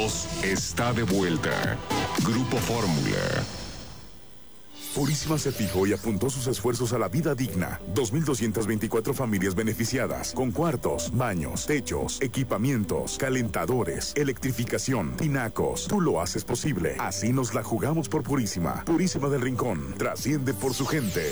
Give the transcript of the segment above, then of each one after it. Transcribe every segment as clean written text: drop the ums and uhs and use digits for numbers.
2022 está de vuelta. Grupo Fórmula. Purísima se fijó y apuntó sus esfuerzos a la vida digna. 2.224 familias beneficiadas, con cuartos, baños, techos, equipamientos, calentadores, electrificación, tinacos. Tú lo haces posible. Así nos la jugamos por Purísima. Purísima del Rincón. Trasciende por su gente.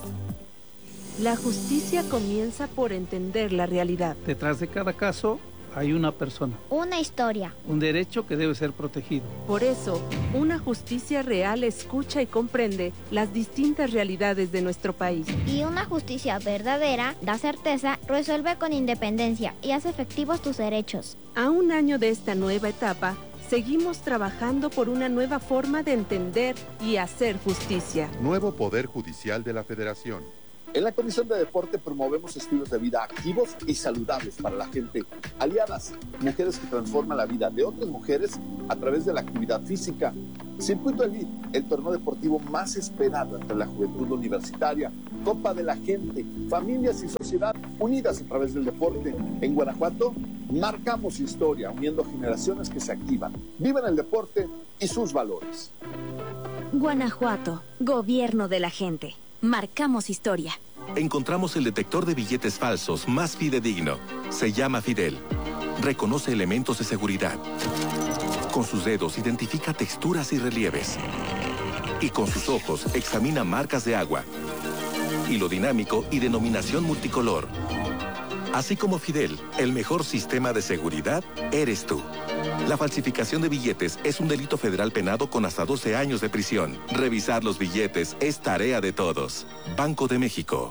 La justicia comienza por entender la realidad. Detrás de cada caso hay una persona. Una historia. Un derecho que debe ser protegido. Por eso, una justicia real escucha y comprende las distintas realidades de nuestro país. Y una justicia verdadera da certeza, resuelve con independencia y hace efectivos tus derechos. A un año de esta nueva etapa, seguimos trabajando por una nueva forma de entender y hacer justicia. Nuevo Poder Judicial de la Federación. En la Comisión de Deporte promovemos estilos de vida activos y saludables para la gente. Aliadas, mujeres que transforman la vida de otras mujeres a través de la actividad física. Circuito Elite, el torneo deportivo más esperado entre la juventud universitaria. Copa de la Gente, familias y sociedad unidas a través del deporte. En Guanajuato, marcamos historia, uniendo generaciones que se activan, viven el deporte y sus valores. Guanajuato, gobierno de la gente. Marcamos historia. Encontramos el detector de billetes falsos más fidedigno. Se llama Fidel. Reconoce elementos de seguridad. Con sus dedos identifica texturas y relieves. Y con sus ojos examina marcas de agua. Hilo dinámico y denominación multicolor. Así como Fidel, el mejor sistema de seguridad eres tú. La falsificación de billetes es un delito federal penado con hasta 12 años de prisión. Revisar los billetes es tarea de todos. Banco de México.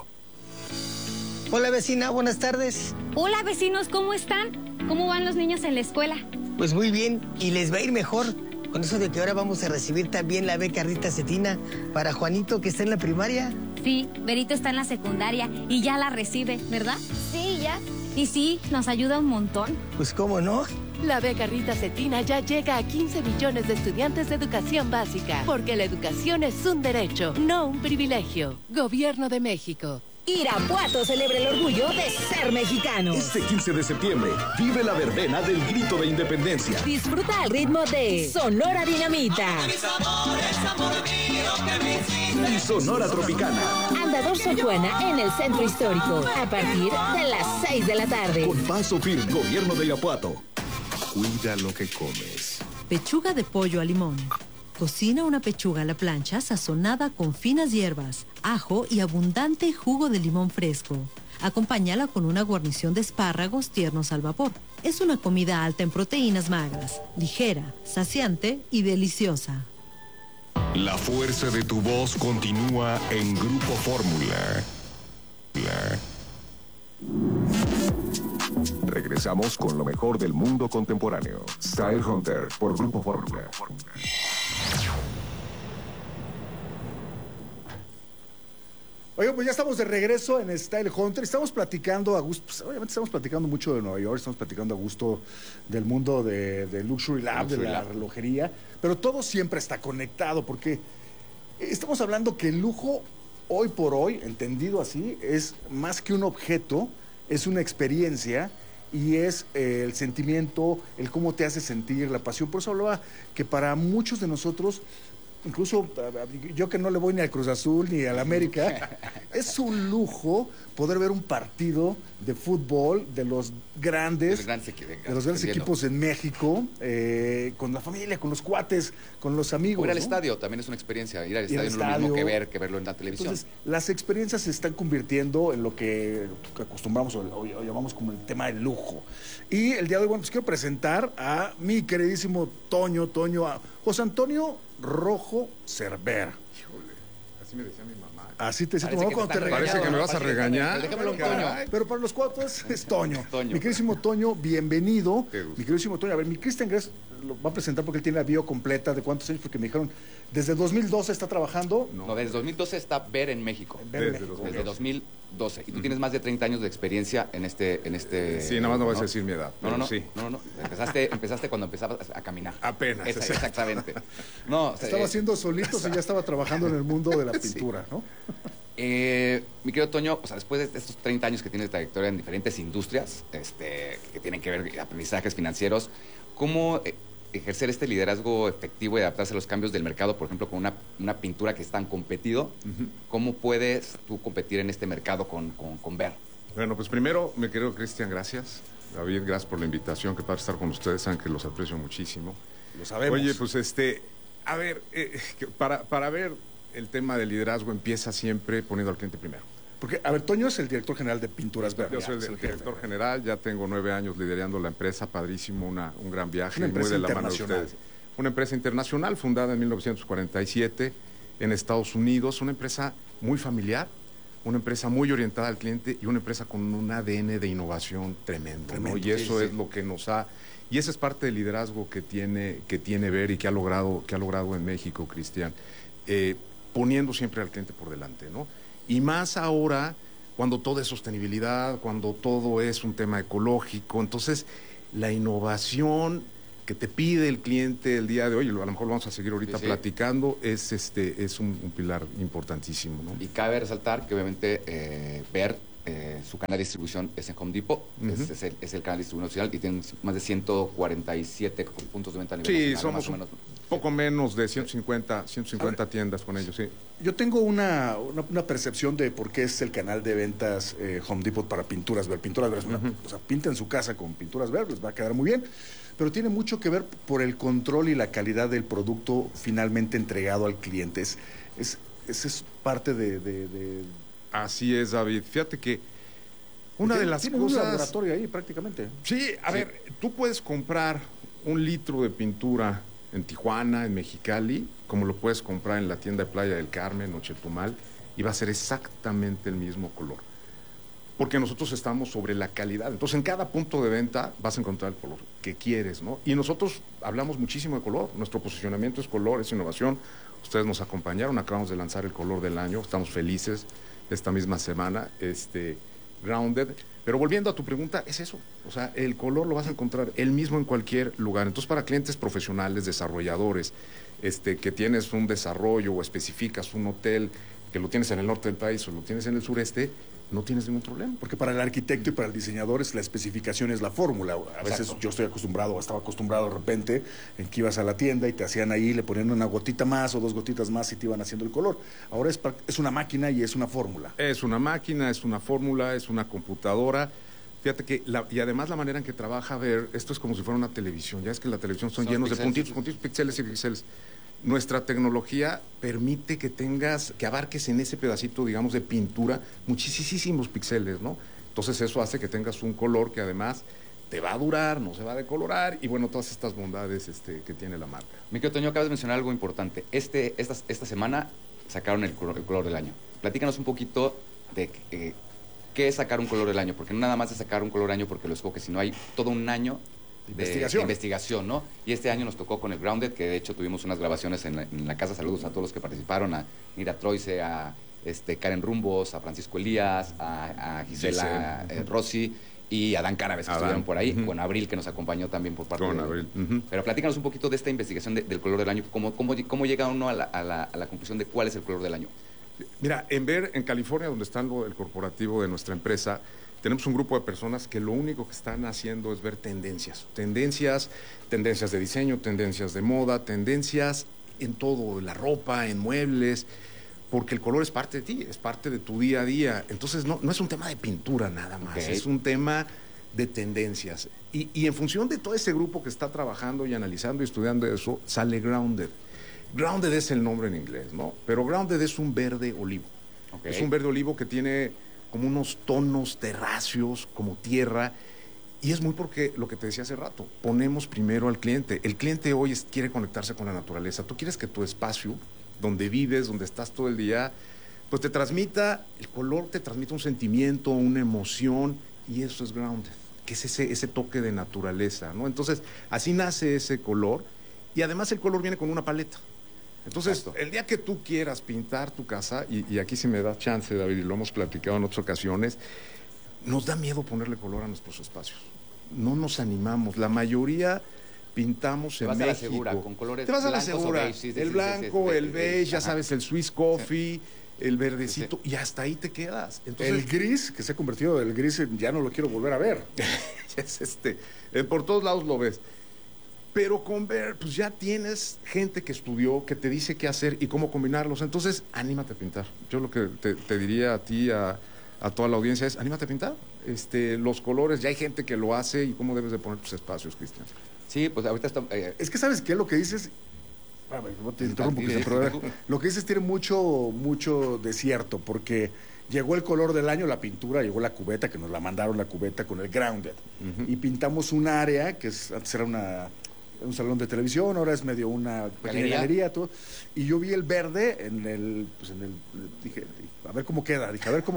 Hola vecina, buenas tardes. Hola vecinos, ¿cómo están? ¿Cómo van los niños en la escuela? Pues muy bien, y les va a ir mejor. Con eso de que ahora vamos a recibir también la beca Rita Cetina para Juanito, que está en la primaria. Sí, Berito está en la secundaria y ya la recibe, ¿verdad? Sí, ya. Y sí, nos ayuda un montón. Pues cómo no. La beca Rita Cetina ya llega a 15 millones de estudiantes de educación básica, porque la educación es un derecho, no un privilegio. Gobierno de México. Irapuato celebra el orgullo de ser mexicano. Este 15 de septiembre, vive la verbena del grito de independencia. Disfruta al ritmo de Sonora Dinamita. Y Sonora Tropicana. Andador Sor Juana en el Centro Histórico, a partir de las 6 de la tarde. Con paso firme, Gobierno de Irapuato. Cuida lo que comes. Pechuga de pollo a limón. Cocina una pechuga a la plancha sazonada con finas hierbas, ajo y abundante jugo de limón fresco. Acompáñala con una guarnición de espárragos tiernos al vapor. Es una comida alta en proteínas magras, ligera, saciante y deliciosa. La fuerza de tu voz continúa en Grupo Fórmula. Regresamos con lo mejor del mundo contemporáneo. Style Hunter por Grupo Fórmula. Oigan, pues ya estamos de regreso en Style Hunter. Estamos platicando a gusto, pues, obviamente estamos platicando mucho de Nueva York, estamos platicando a gusto del mundo de Luxury Lab, de la relojería, pero todo siempre está conectado porque estamos hablando que el lujo, hoy por hoy, entendido así, es más que un objeto, es una experiencia y es el sentimiento, el cómo te hace sentir, la pasión. Por eso hablaba que para muchos de nosotros, incluso yo que no le voy ni al Cruz Azul ni al América, es un lujo poder ver un partido de fútbol de los grandes equipos en México, con la familia, con los cuates, con los amigos. O ir al estadio, también es una experiencia. Ir al estadio no es lo mismo que verlo en la televisión. Entonces, las experiencias se están convirtiendo en lo que acostumbramos o llamamos como el tema del lujo. Y el día de hoy, bueno, pues quiero presentar a mi queridísimo a José Antonio Rojo Cervera. Híjole, así me decía mi mamá. Así te decía tu mamá cuando te regañaba. Parece que me vas a regañar. Déjamelo en Toño. Pero para los cuates es Toño. Mi queridísimo Toño, bienvenido. Mi queridísimo Toño, a ver, mi Cristian Gress lo va a presentar porque él tiene la bio completa de cuántos años, porque me dijeron, desde 2012 está trabajando. No, desde 2012 está Ver en México. Desde 2012. Y tú tienes más de 30 años de experiencia en este... Sí, nada más no vas a decir mi edad. No. Sí. No. Empezaste cuando empezabas a caminar. Apenas. Exactamente. No, estaba haciendo solitos y ya estaba trabajando en el mundo de la pintura, ¿no? Mi querido Toño, o sea, después de estos 30 años que tienes de trayectoria en diferentes industrias, que tienen que ver con aprendizajes financieros, ¿cómo ejercer este liderazgo efectivo y adaptarse a los cambios del mercado, por ejemplo, con una pintura que es tan competido, ¿cómo puedes tú competir en este mercado con Ver? Bueno, pues primero, mi querido Cristian, gracias. David, gracias por la invitación, qué padre estar con ustedes, saben que los aprecio muchísimo. Lo sabemos. Oye, pues a ver, para ver el tema del liderazgo empieza siempre poniendo al cliente primero. Porque, a ver, Toño es el director general de Pinturas Ver. Yo soy el director general, ya tengo 9 años liderando la empresa, padrísimo, un gran viaje. Una empresa muy de la mano de ustedes. Una empresa internacional fundada en 1947 en Estados Unidos, una empresa muy familiar, una empresa muy orientada al cliente y una empresa con un ADN de innovación tremendo. ¿no? Y eso es lo que nos ha... Y esa es parte del liderazgo que tiene Ver y que ha logrado en México, Cristian, poniendo siempre al cliente por delante, ¿no? Y más ahora, cuando todo es sostenibilidad, cuando todo es un tema ecológico, entonces la innovación que te pide el cliente el día de hoy, a lo mejor lo vamos a seguir ahorita platicando, es un pilar importantísimo, ¿no? Y cabe resaltar que obviamente Ver, su canal de distribución es en Home Depot, es el canal de distribución nacional y tiene más de 147 puntos de venta a nivel nacional. Sí, somos poco menos de 150 tiendas con ellos, sí. Yo tengo una percepción de por qué es el canal de ventas Home Depot para Pinturas Ver. Pinturas Ver, o sea, pinten su casa con Pinturas Ver, les va a quedar muy bien, pero tiene mucho que ver por el control y la calidad del producto finalmente entregado al cliente. Esa es parte de... Así es, David. Fíjate que una de las cosas... un laboratorio ahí prácticamente. Sí, a ver, tú puedes comprar 1 litro de pintura en Tijuana, en Mexicali, como lo puedes comprar en la tienda de Playa del Carmen o Chetumal, y va a ser exactamente el mismo color. Porque nosotros estamos sobre la calidad. Entonces, en cada punto de venta vas a encontrar el color que quieres, ¿no? Y nosotros hablamos muchísimo de color. Nuestro posicionamiento es color, es innovación. Ustedes nos acompañaron, acabamos de lanzar el color del año. Estamos felices esta misma semana, Grounded. Pero volviendo a tu pregunta, es eso. O sea, el color lo vas a encontrar el mismo en cualquier lugar. Entonces, para clientes profesionales, desarrolladores, que tienes un desarrollo o especificas un hotel que lo tienes en el norte del país o lo tienes en el sureste, no tienes ningún problema. Porque para el arquitecto y para el diseñador la especificación es la fórmula. A veces yo estaba acostumbrado de repente en que ibas a la tienda y te hacían ahí, le ponían una gotita más o 2 gotitas más y te iban haciendo el color. Ahora es una máquina y es una fórmula. Es una máquina, es una fórmula, es una computadora. Fíjate que, y además la manera en que trabaja Ver, esto es como si fuera una televisión. Ya es que la televisión son llenos de puntitos, píxeles y píxeles. Nuestra tecnología permite que abarques en ese pedacito, digamos, de pintura muchísimos píxeles, ¿no? Entonces eso hace que tengas un color que además te va a durar, no se va a decolorar y bueno, todas estas bondades que tiene la marca. Mi querido Toño, acabas de mencionar algo importante. Esta semana sacaron el color del año. Platícanos un poquito de qué es sacar un color del año, porque no nada más es sacar un color del año porque lo escoges, sino hay todo un año de investigación, ¿no? Y este año nos tocó con el Grounded, que de hecho tuvimos unas grabaciones en la casa. Saludos a todos los que participaron, a Nira Troise, a Karen Rumbos, a Francisco Elías, a Gisela Rossi y a Dan Carabes, que estuvieron por ahí, con Abril, que nos acompañó también por parte de Abril. Pero platícanos un poquito de esta investigación del color del año, cómo llega uno a la conclusión de cuál es el color del año. Mira, en California, donde está el corporativo de nuestra empresa, tenemos un grupo de personas que lo único que están haciendo es ver tendencias de diseño, tendencias de moda, tendencias en todo, en la ropa, en muebles, porque el color es parte de ti, es parte de tu día a día. Entonces no es un tema de pintura nada más, es un tema de tendencias. Y en función de todo ese grupo que está trabajando y analizando y estudiando eso, sale Grounded. Grounded es el nombre en inglés, ¿no? Pero Grounded es un verde olivo. Es un verde olivo que tiene como unos tonos terráceos, como tierra, y es muy porque lo que te decía hace rato, ponemos primero al cliente. El cliente hoy quiere conectarse con la naturaleza. Tú quieres que tu espacio, donde vives, donde estás todo el día, pues te transmita, el color te transmite un sentimiento, una emoción, y eso es Grounded, que es ese toque de naturaleza, ¿no? Entonces, así nace ese color, y además el color viene con una paleta. Entonces, el día que tú quieras pintar tu casa, y aquí si me da chance, David, y lo hemos platicado en otras ocasiones, nos da miedo ponerle color a nuestros espacios. No nos animamos. La mayoría pintamos en México. Te vas a la segura, con colores blancos. Te vas a la segura. El blanco, el beige, ya sabes, el Swiss Coffee, el verdecito, y hasta ahí te quedas. Entonces, el gris, que se ha convertido, el gris ya no lo quiero volver a ver. Es por todos lados lo ves. Pero con Behr, pues ya tienes gente que estudió, que te dice qué hacer y cómo combinarlos. Entonces, anímate a pintar. Yo lo que te diría a ti, a toda la audiencia es, anímate a pintar. Los colores, ya hay gente que lo hace y cómo debes de poner tus espacios, Cristian. Sí, pues ahorita está... Es que, ¿sabes qué? Lo que dices... No te interrumpo, pero lo que dices tiene mucho desierto, porque llegó el color del año, la pintura, llegó la cubeta, que nos la mandaron la cubeta con el grounded, y pintamos un área que antes era un salón de televisión, ahora es medio una pequeña galería, todo, y yo vi el verde dije, a ver cómo queda,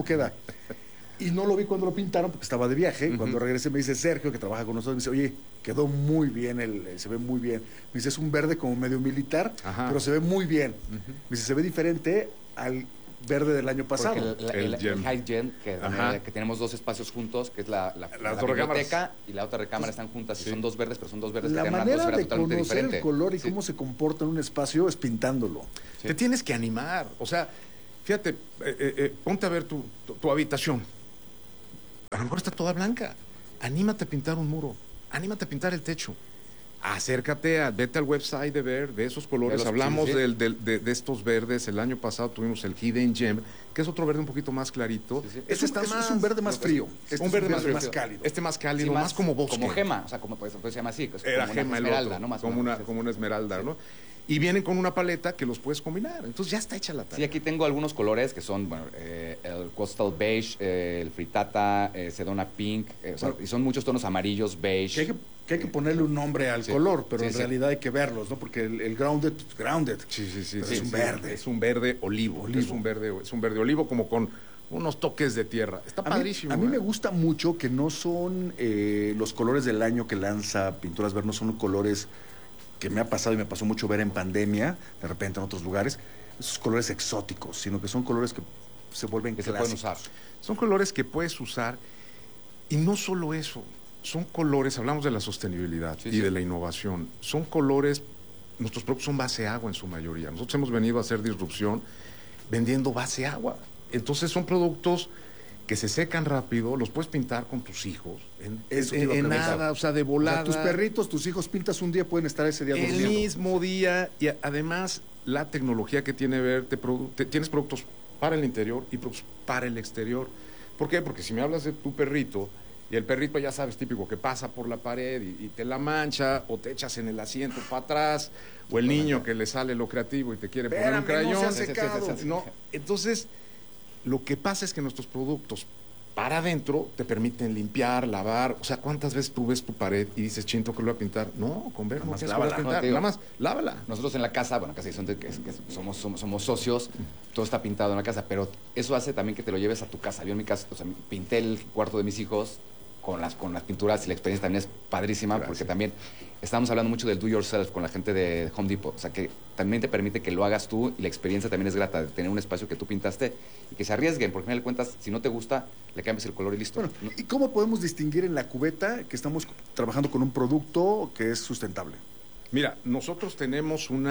y no lo vi cuando lo pintaron porque estaba de viaje. Cuando regresé me dice Sergio, que trabaja con nosotros, me dice, oye, quedó muy bien, se ve muy bien. Me dice, es un verde como medio militar, pero se ve muy bien. Me dice, se ve diferente al verde del año pasado. El High Gem, que tenemos dos espacios juntos, que es la biblioteca y la otra recámara, están juntas, y son dos verdes, pero son dos verdes que tienen una atmósfera totalmente diferente. La manera de conocer el color y cómo se comporta en un espacio es pintándolo. Te tienes que animar. O sea, fíjate, ponte a ver tu habitación. A lo mejor está toda blanca. Anímate a pintar un muro. Anímate a pintar el techo. Acércate, vete al website de Behr, de esos colores. Hablamos de estos verdes. El año pasado tuvimos el Hidden Gem, que es otro verde un poquito más clarito. Es un verde más frío. Un verde más cálido. Este más cálido, más como bosque. Como gema, o sea, como pues, se llama así. Era como gema, una esmeralda, ¿no? Más como una esmeralda, ¿no? Y vienen con una paleta que los puedes combinar. Entonces ya está hecha la tarea. Sí, aquí tengo algunos colores que son, bueno, el Coastal Beige, el Fritata, Sedona Pink, y son muchos tonos amarillos, beige. Que hay que ponerle un nombre al color, pero en realidad hay que verlos, ¿no? Porque el grounded, grounded. Sí. Es un verde. Es un verde olivo. Es un verde olivo como con unos toques de tierra. Está padrísimo. A mí me gusta mucho que no son los colores del año que lanza Pinturas Behr, no son colores que me ha pasado y me pasó mucho ver en pandemia, de repente en otros lugares, esos colores exóticos, sino que son colores que se vuelven que se pueden usar. Son colores que puedes usar, y no solo eso, son colores, hablamos de la sostenibilidad de la innovación, son colores, nuestros productos son base agua en su mayoría. Nosotros hemos venido a hacer disrupción vendiendo base agua. Entonces son productos que se secan rápido, los puedes pintar con tus hijos, en nada, o sea, de volada. O sea, tus perritos, tus hijos, pintas un día, pueden estar ese día durmiendo. El mismo día, y además la tecnología que tiene Behr, tienes productos para el interior y productos para el exterior. ¿Por qué? Porque si me hablas de tu perrito, y el perrito, ya sabes, típico, que pasa por la pared y te la mancha, o te echas en el asiento para atrás, o el niño que le sale lo creativo y te quiere poner un crayón. No, entonces, lo que pasa es que nuestros productos para adentro te permiten limpiar, lavar. O sea, ¿cuántas veces tú ves tu pared y dices, chinto, que lo voy a pintar? No, con Behr no tienes que pintar, nada más lávala. Nosotros en la casa, bueno, Casa Horizonte, que somos socios, todo está pintado en la casa, pero eso hace también que te lo lleves a tu casa. Yo en mi casa, o sea, pinté el cuarto de mis hijos con las pinturas, y la experiencia también es padrísima. Porque también estamos hablando mucho del do yourself con la gente de Home Depot, o sea, que también te permite que lo hagas tú, y la experiencia también es grata de tener un espacio que tú pintaste y que se arriesguen, porque al final de cuentas, si no te gusta, le cambias el color y listo. Bueno, ¿y cómo podemos distinguir en la cubeta que estamos trabajando con un producto que es sustentable? Mira, nosotros tenemos un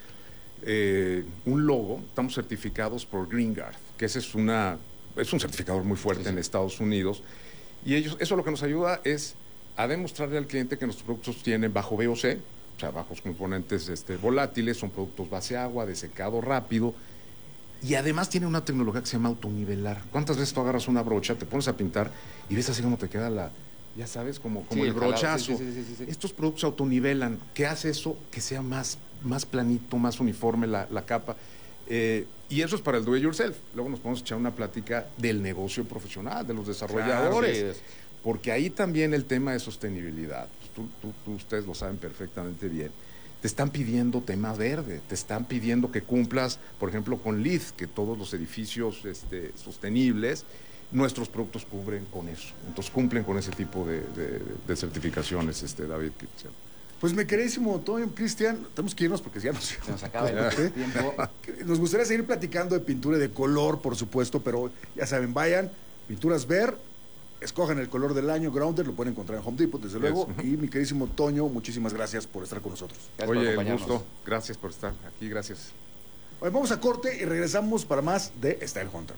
logo, estamos certificados por GreenGuard, que ese es un certificador muy fuerte en Estados Unidos. Y eso lo que nos ayuda es a demostrarle al cliente que nuestros productos tienen bajo VOC, o sea, bajos componentes volátiles, son productos base agua, de secado rápido, y además tienen una tecnología que se llama autonivelar. ¿Cuántas veces tú agarras una brocha, te pones a pintar y ves así como te queda ya sabes, como el brochazo? Sí. Estos productos autonivelan. ¿Qué hace eso? Que sea más planito, más uniforme la capa. Y eso es para el do it yourself. Luego nos podemos echar una plática del negocio profesional, de los desarrolladores. Claro, porque ahí también el tema de sostenibilidad, ustedes lo saben perfectamente bien, te están pidiendo tema verde, te están pidiendo que cumplas, por ejemplo, con LEED, que todos los edificios sostenibles, nuestros productos cubren con eso. Entonces cumplen con ese tipo de certificaciones, David. Pues mi queridísimo Toño, Cristian, tenemos que irnos porque ya se nos acaba el tiempo. Nos gustaría seguir platicando de pintura y de color, por supuesto, pero ya saben, vayan, Pinturas Behr, escojan el color del año, Grounded, lo pueden encontrar en Home Depot, desde luego. Y mi queridísimo Toño, muchísimas gracias por estar con nosotros. Oye, el gusto, gracias por estar aquí, gracias. Bueno, vamos a corte y regresamos para más de Style Hunter.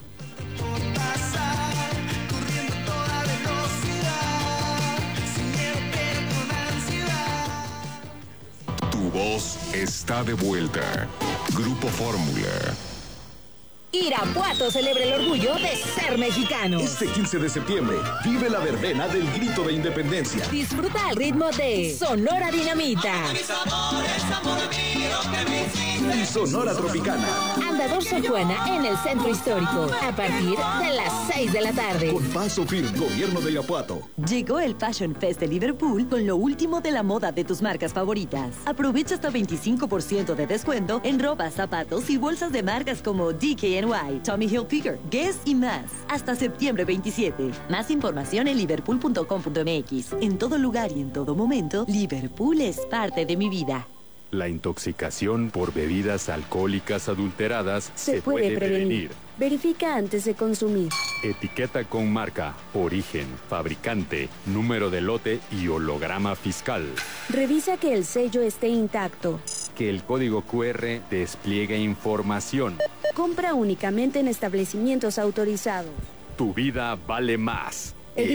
voz está de vuelta. Grupo Fórmula. Irapuato celebra el orgullo de ser mexicano. Este 15 de septiembre, vive la verbena del Grito de Independencia. Disfruta al ritmo de Sonora Dinamita Y Sonora Tropicana. Andador Sor Juana en el Centro Histórico, a partir de las 6 de la tarde. Con paso firme, Gobierno de Irapuato. Llegó el Fashion Fest de Liverpool con lo último de la moda de tus marcas favoritas. Aprovecha hasta 25% de descuento en ropa, zapatos y bolsas de marcas como DKNY, Tommy Hilfiger, Guess y más. Hasta septiembre 27. Más información en liverpool.com.mx. En todo lugar y en todo momento, Liverpool es parte de mi vida. La intoxicación por bebidas alcohólicas adulteradas se puede prevenir. Verifica antes de consumir. Etiqueta con marca, origen, fabricante, número de lote y holograma fiscal. Revisa que el sello esté intacto. Que el código QR despliegue información. Compra únicamente en establecimientos autorizados. Tu vida vale más.